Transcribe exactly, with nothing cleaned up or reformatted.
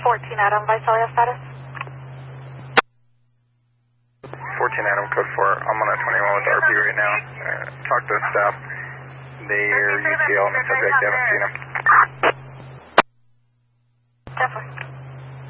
fourteen Adam, Visalia status. fourteen Adam, code four. I'm on a twenty-one with R P right now. Uh, talk to the staff. They're U T L and the subject, haven't seen him. Definitely.